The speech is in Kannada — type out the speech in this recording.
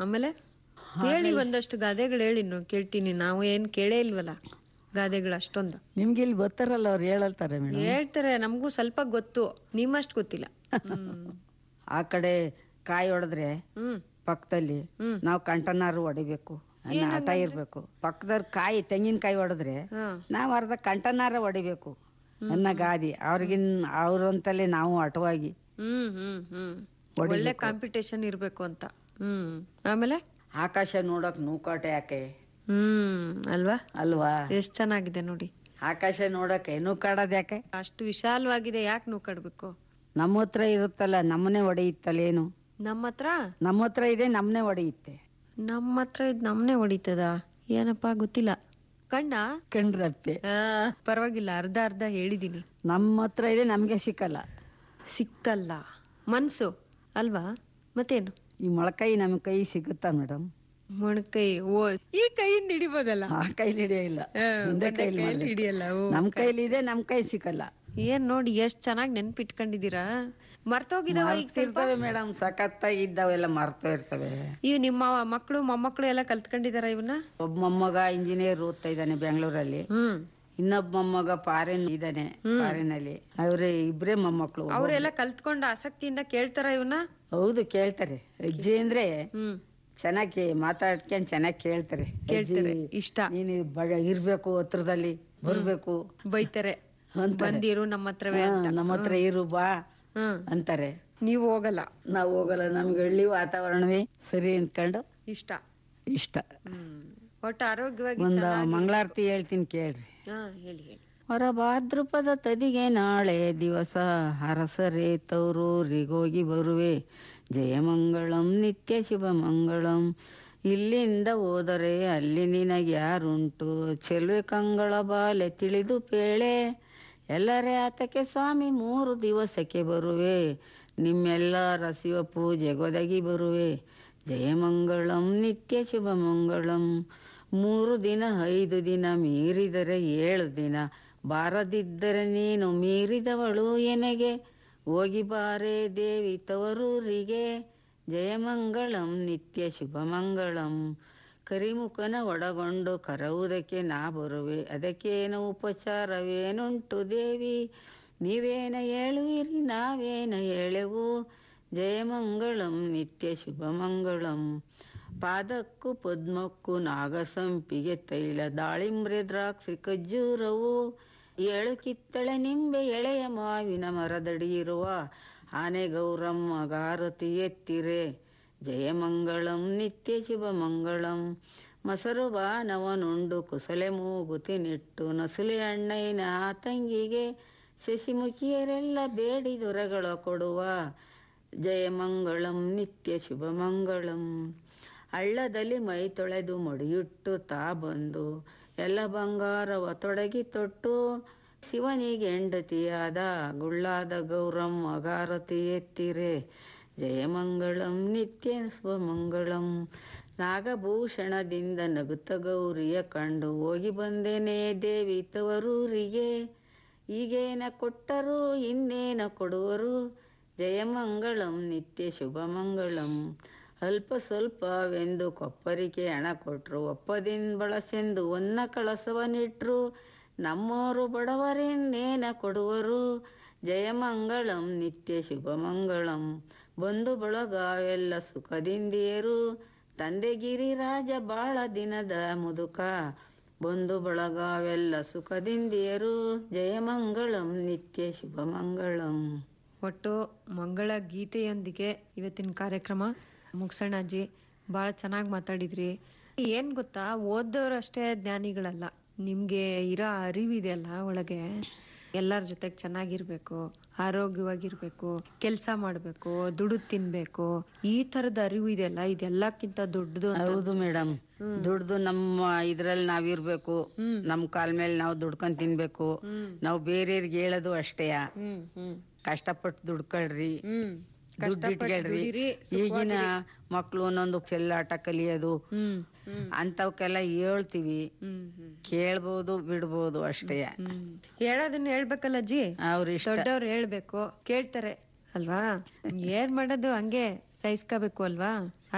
ಆಮೇಲೆ ಹೇಳಿ ಒಂದಷ್ಟು ಗಾದೆಗಳು ಹೇಳಿ ಕೇಳ್ತೀನಿ. ನಾವು ಏನ್ ಕೇಳೇ ಇಲ್ವಲ್ಲ ಗಾದೆಗಳು ಅಷ್ಟೊಂದು. ನಿಮ್ಗೆ ಇಲ್ಲಿ ಗೊತ್ತಾರಲ್ಲ ಅವ್ರು ಹೇಳಲ್ತಾರೆ ಮೇಡಮ್. ಹೇಳ್ತಾರೆ, ನಮಗೂ ಸ್ವಲ್ಪ ಗೊತ್ತು, ನಿಮ್ಮಷ್ಟು ಗೊತ್ತಿಲ್ಲ. ಆ ಕಡೆ ಕಾಯಿ ಹೊಡೆದ್ರೆ ಪಕ್ಕದಲ್ಲಿ ನಾವು ಕಂಟನಾರು ಹೊಡಿಬೇಕು ಅನ್ನೋ ಆಟ ಇರ್ಬೇಕು. ಪಕ್ಕದವ್ರ ತೆಂಗಿನಕಾಯಿ ಹೊಡೆದ್ರೆ ನಾವ್ ಅರ್ಧ ಕಂಟನಾರ ಹೊಡಿಬೇಕು ಅನ್ನೋ ಗಾದಿ ಅವ್ರಂತಲೇ ನಾವು ಆಟವಾಗಿ ಒಳ್ಳೆ ಕಾಂಪಿಟೇಷನ್ ಇರ್ಬೇಕು ಅಂತ. ಆಮೇಲೆ ಆಕಾಶ ನೋಡಕ್ ನೂಕಾಟ ಯಾಕೆ ಅಲ್ವಾ ಅಲ್ವಾ? ಎಷ್ಟ್ ಚೆನ್ನಾಗಿದೆ ನೋಡಿ. ಆಕಾಶ ನೋಡಕ್ಕೆ ನೂಕಾಡೋದ್ ಯಾಕೆ? ಅಷ್ಟು ವಿಶಾಲವಾಗಿದೆ, ಯಾಕೆ ನೂಕಾಡ್ಬೇಕು? ನಮ್ಮ ಹತ್ರ ಇರುತ್ತಲ್ಲ, ನಮ್ಮನೆ ಹೊಡೆಯುತ್ತಲ್ಲೇನು? ನಮ್ಮ ಹತ್ರ ಇದೆ, ನಮ್ಮನೆ ಹೊಡೆಯುತ್ತೆ. ನಮ್ಮ ಹತ್ರ ಇದ್ ನಮ್ನೆ ಹೊಡಿತದ? ಏನಪ್ಪಾ ಗೊತ್ತಿಲ್ಲ. ಕಂಡ್ರತ್ತೆ ಪರವಾಗಿಲ್ಲ, ಅರ್ಧ ಅರ್ಧ ಹೇಳಿದೀನಿ. ನಮ್ಮ ಹತ್ರ ಇದೆ, ನಮ್ಗೆ ಸಿಕ್ಕಲ್ಲ. ಮನ್ಸು ಅಲ್ವಾ? ಮತ್ತೇನು? ಈ ಮೊಳಕೈ ನಮ್ ಕೈ ಸಿಗುತ್ತಾ ಮೇಡಮ್? ಮೊಣಕೈ ಈ ಕೈಯಿಂದ ಹಿಡಿಬೋದಲ್ಲ, ಆ ಕೈಲಿ ಹಿಡಿಯಿಲ್ಲ, ಹಿಡಿಯಲ್ಲ. ನಮ್ ಕೈಲಿ ಇದೆ, ನಮ್ ಕೈ ಸಿಕ್ಕಲ್ಲ. ಏನ್ ನೋಡಿ ಎಷ್ಟ್ ಚೆನ್ನಾಗಿ ನೆನ್ಪಿಟ್ಕೊಂಡಿದೀರಾ. ಮರ್ತೋಗಿದಾವೆ ಮೇಡಮ್, ಸಖತ್ತಾಗಿ ಇದ್ದಾವೆಲ್ಲ ಮರ್ತಾ ಇರ್ತವೆ. ಇವ್ ನಿಮ್ಮ ಮಕ್ಕಳು ಮೊಮ್ಮಕ್ಕಳು ಎಲ್ಲ ಕಲ್ತ್ಕೊಂಡಿದಾರ ಇವನ್ನ? ಒಬ್ಬ ಮೊಮ್ಮಗ ಇಂಜಿನಿಯರ್ ಓದ್ತಾ ಇದ್ದಾನೆ ಬೆಂಗಳೂರಲ್ಲಿ. ಇನ್ನೊಬ್ಬ ಮೊಮ್ಮಗ ಫಾರಿನ್ ಇದ್ದಾನೆ, ಫಾರಿನ್ ಅಲ್ಲಿ. ಅವ್ರೆ ಇಬ್ರೇ ಮೊಮ್ಮಕ್ಕಳು. ಅವ್ರೆಲ್ಲ ಕಲ್ತ್ಕೊಂಡ ಆಸಕ್ತಿಯಿಂದ ಕೇಳ್ತಾರ ಇವನ್ನ? ಹೌದು, ಕೇಳ್ತಾರೆ. ಅಜ್ಜಿ ಅಂದ್ರೆ ಚೆನ್ನಾಗಿ ಮಾತಾಡ್ಕೊಂಡ್ ಚೆನ್ನಾಗಿ ಕೇಳ್ತಾರೆ. ಇಷ್ಟ ನೀನು ಇರ್ಬೇಕು, ಹತ್ರದಲ್ಲಿ ಬರ್ಬೇಕು, ಬೈತಾರೆ, ಬಂದಿರು ನಮ್ಮ ಹತ್ರವೇ, ನಮ್ಮ ಹತ್ರ ಇರು ಬಾ ಅಂತಾರೆ. ನೀವು ಹೋಗಲ್ಲ? ನಾವ್ ಹೋಗಲ್ಲ, ನಮ್ಗೆ ಹಳ್ಳಿ ವಾತಾವರಣವೇ ಸರಿ ಅಂದ್ಕೊಂಡು ಇಷ್ಟ. ಒಟ್ಟು ಆರೋಗ್ಯವಾಗಿ ಒಂದ ಮಂಗಳಾರತಿ ಹೇಳ್ತೀನಿ ಕೇಳ್ರಿ. ಹೇಳಿ. ಹೊರ ಭಾದ್ರಪದ ತದಿಗೆ ನಾಳೆ ದಿವಸ ಹರಸರೆ ತೌರೂರಿಗೋಗಿ ಬರುವೆ. ಜಯಮಂಗಳಂ ನಿತ್ಯ ಶುಭ ಮಂಗಳಂ. ಇಲ್ಲಿಂದ ಹೋದರೆ ಅಲ್ಲಿ ನಿನಗ್ಯಾರುಂಟು. ಚೆಲುವೆ ಕಂಗಳ ಬಾಲೆ ತಿಳಿದು ಪೇಳೆ. ಎಲ್ಲರೇ ಆತಕ್ಕೆ ಸ್ವಾಮಿ 3 ದಿವಸಕ್ಕೆ ಬರುವೆ. ನಿಮ್ಮೆಲ್ಲರ ಶಿವ ಪೂಜೆಗೊದಗಿ ಬರುವೆ. ಜಯಮಂಗಳಂ ನಿತ್ಯ ಶುಭ ಮಂಗಳಂ. 3 ದಿನ 5 ದಿನ ಮೀರಿದರೆ 7 ದಿನ. ಬಾರದಿದ್ದರೆ ನೀನು ಮೀರಿದವಳು ಎನಗೆ. ಹೋಗಿ ಬಾರೆ ದೇವಿ ತವರೂರಿಗೆ. ಜಯಮಂಗಳಂ ನಿತ್ಯ ಶುಭ ಮಂಗಳಂ. ಕರಿಮುಖನ ಒಡಗೊಂಡು ಕರವುದಕ್ಕೆ ನಾ ಬರುವೆ. ಅದಕ್ಕೇನು ಉಪಚಾರವೇನುಂಟು ದೇವಿ. ನೀವೇನ ಹೇಳುವಿರಿ, ನಾವೇನ ಹೇಳೆವು. ಜಯಮಂಗಳಂ ನಿತ್ಯ ಶುಭ ಮಂಗಳಂ. ಪಾದಕ್ಕೂ ಪದ್ಮಕ್ಕೂ ನಾಗಸಂಪಿಗೆ ತೈಲ. ದಾಳಿಂಬ್ರೆ ದ್ರಾಕ್ಷಿ ಖಜ್ಜೂರವು. 7 ಕಿತ್ತಳೆ ನಿಂಬೆ ಎಳೆಯ ಮಾವಿನ ಮರದಡಿ ಇರುವ. ಆನೆ ಗೌರಮ್ಮ ಗಾರತಿ ಎತ್ತಿರೆ. ಜಯಮಂಗಳಂ ನಿತ್ಯ ಶುಭ ಮಂಗಳಂ. ಮೊಸರು ಬಾನವನುಂಡು ಕುಸಲೆ ಮೂಗುತಿ ನಿಟ್ಟು. ನಸುಲೆ ಅಣ್ಣಯ್ಯನ ತಂಗಿಗೆ ಶಶಿಮುಖಿಯರೆಲ್ಲ ಬೇಡಿ ದೊರೆಗಳ ಕೊಡುವ. ಜಯಮಂಗಳಂ ನಿತ್ಯ ಶುಭ ಮಂಗಳಂ. ಹಳ್ಳದಲ್ಲಿ ಮೈ ತೊಳೆದು ಮಡಿಯುಟ್ಟು ತಾ ಬಂದು. ಎಲ್ಲ ಬಂಗಾರವ ತೊಡಗಿ ತೊಟ್ಟು. ಶಿವನಿಗೆ ಹೆಂಡತಿಯಾದ ಗುಳ್ಳಾದ ಗೌರಮ್ಮ ಗಾರತಿ ಎತ್ತಿರೆ. ಜಯಮಂಗಳಂ ನಿತ್ಯ ಶುಭ ಮಂಗಳಂ. ನಾಗಭೂಷಣದಿಂದ ನಗುತ್ತ ಗೌರಿಯ ಕಂಡು. ಹೋಗಿ ಬಂದೇನೆ ದೇವಿ ತವರೂರಿಗೆ. ಈಗೇನ ಕೊಟ್ಟರು ಇನ್ನೇನ ಕೊಡುವರು. ಜಯಮಂಗಳಂ ನಿತ್ಯ ಶುಭ ಮಂಗಳಂ. ಅಲ್ಪ ಸ್ವಲ್ಪವೆಂದು ಕೊಪ್ಪರಿಗೆ ಹಣ ಕೊಟ್ರು. ಒಪ್ಪದಿಂದ ಬಳಸೆಂದು ಒನ್ನ ಕಳಸವನಿಟ್ರು. ನಮ್ಮೋರು ಬಡವರಿನ್ನೇನ ಕೊಡುವರು. ಜಯಮಂಗಳಂ ನಿತ್ಯ ಶುಭ ಮಂಗಳಂ. ಬಂಧು ಬಳಗವೆಲ್ಲ ಸುಖದಿಂದಿಯರು. ತಂದೆಗಿರಿರಾಜ ಬಾಳ ದಿನದ ಮುದುಕ. ಬಂಧು ಬಳಗವೆಲ್ಲ ಸುಖದಿಂದಿಯರು. ಜಯಮಂಗಳಂ ನಿತ್ಯ ಶುಭ ಮಂಗಳಂ. ಒಟ್ಟು ಮಂಗಳ ಗೀತೆಯೊಂದಿಗೆ ಇವತ್ತಿನ ಕಾರ್ಯಕ್ರಮ ಮುಗ್ಸೋಣ ಅಜ್ಜಿ. ಬಹಳ ಚೆನ್ನಾಗಿ ಮಾತಾಡಿದ್ರಿ. ಏನ್ ಗೊತ್ತಾ, ಓದೋರಷ್ಟೇ ಜ್ಞಾನಿಗಳಲ್ಲ, ನಿಮ್ಗೆ ಇರೋ ಅರಿವಿದೆ ಅಲ್ಲ ಒಳಗೆ. ಎಲ್ಲರ ಜೊತೆಗೆ ಚೆನ್ನಾಗಿರ್ಬೇಕು, ಆರೋಗ್ಯವಾಗಿರ್ಬೇಕು, ಕೆಲ್ಸ ಮಾಡ್ಬೇಕು, ದುಡ್ಡು ತಿನ್ಬೇಕು, ಈ ತರದ ಅರಿವು ಇದೆಯಲ್ಲ, ಇದೆಲ್ಲಕ್ಕಿಂತ ದೊಡ್ಡದು. ಹೌದು ಮೇಡಮ್, ದುಡ್ದು ನಮ್ಮ ಇದ್ರಲ್ಲಿ ನಾವಿರ್ಬೇಕು. ನಮ್ ಕಾಲ್ ಮೇಲೆ ನಾವು ದುಡ್ಕೊಂಡ್ ತಿನ್ಬೇಕು. ನಾವು ಬೇರೆಯವ್ರಿಗೆ ಹೇಳೋದು ಅಷ್ಟೇಯ, ಕಷ್ಟಪಟ್ಟು ದುಡ್ಕೊಳ್ರಿ, ದುಡ್ಡಿಟ್ಕೊಳ್ರಿ. ಈಗಿನ ಮಕ್ಳು ಒಂದೊಂದು ಚೆಲ್ಲಾಟ ಕಲಿಯೋದು ಅಂತವಕ್ಕೆಲ್ಲ ಹೇಳ್ತೀವಿ. ಕೇಳ್ಬೋದು ಬಿಡ್ಬೋದು ಅಷ್ಟೇ. ಹೇಳೋದನ್ನ ಹೇಳ್ಬೇಕಲ್ಲ ಅಜ್ಜಿ, ದೊಡ್ಡವ್ರು ಹೇಳ್ಬೇಕು, ಕೇಳ್ತಾರೆ ಅಲ್ವಾ. ಏನ್ ಮಾಡೋದು, ಹಂಗೆ ಸಹಿಸ್ಕೋಬೇಕು ಅಲ್ವಾ.